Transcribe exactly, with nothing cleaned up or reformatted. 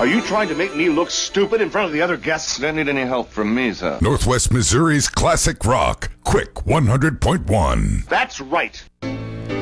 Are you trying to make me look stupid in front of the other guests? Don't need any help from me, sir. Northwest Missouri's classic rock, Quick one hundred point one. That's right.